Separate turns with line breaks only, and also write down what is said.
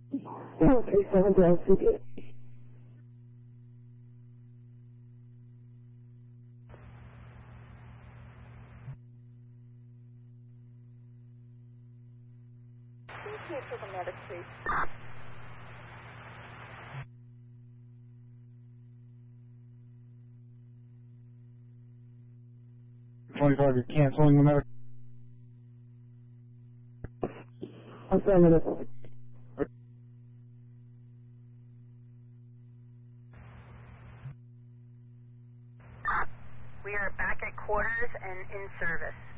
37 Ground City.
Please for the medic, please.
25, you're canceling the medic.
Affirmative.
We are back at quarters and in service.